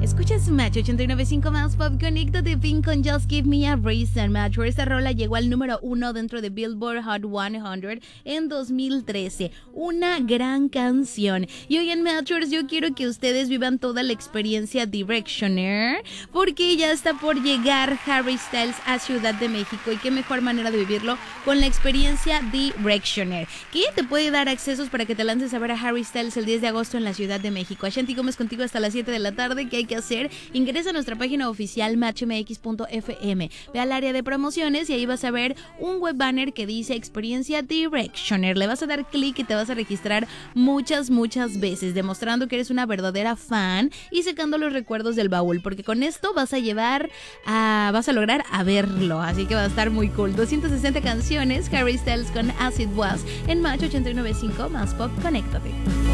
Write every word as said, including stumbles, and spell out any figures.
Escuchas Match ochenta y nueve punto cinco más Pop. Conéctate, Pink con Just Give Me a Reason. Match, esta rola llegó al número uno dentro de Billboard Hot cien en dos mil trece. Una gran canción. Y hoy en Matchers yo quiero que ustedes vivan toda la experiencia Directioner, porque ya está por llegar Harry Styles a Ciudad de México. Y qué mejor manera de vivirlo con la experiencia Directioner, que te puede dar accesos para que te lances a ver a Harry Styles el diez de agosto en la Ciudad de México. Ashanti Gómez contigo hasta las siete de la tarde. ¿Qué hay que hacer? Ingresa a nuestra página oficial match m x punto f m, ve al área de promociones y ahí vas a ver un web banner que dice Experiencia Directioner. Le vas a dar clic y te vas a registrar muchas, muchas veces, demostrando que eres una verdadera fan y sacando los recuerdos del baúl, porque con esto vas a llevar a, vas a lograr a verlo, así que va a estar muy cool. doscientas sesenta canciones, Harry Styles con As It Was en Match ochenta y nueve punto cinco más Pop. Conéctate.